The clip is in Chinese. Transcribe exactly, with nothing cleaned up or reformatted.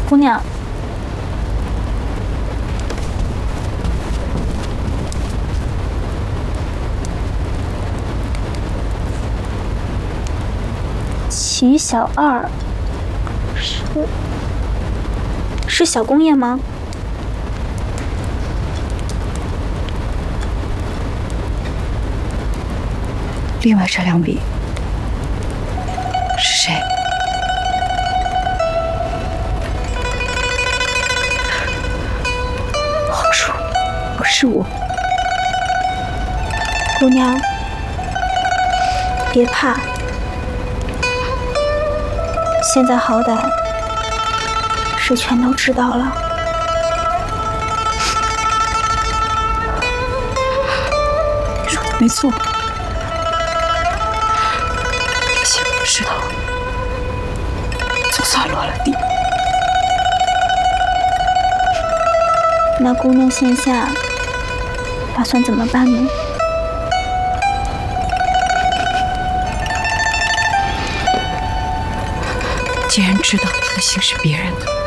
姑娘，齐小二是是小公爷吗？ 另外这两笔是谁？皇叔，不是我。 姑娘，别怕，现在好歹是全都知道了。 你说的没错。知道，总算落了地。 那姑娘现下打算怎么办呢？ 既然知道他的心是别人的，